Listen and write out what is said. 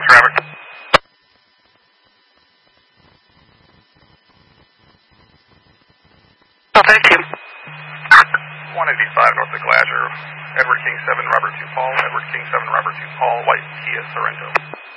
traffic. Oh, thank you. 185 north of Glasser, Edward King 7, Robert 2 Paul, Edward King 7, Robert 2 Paul, White Kia Sorrento.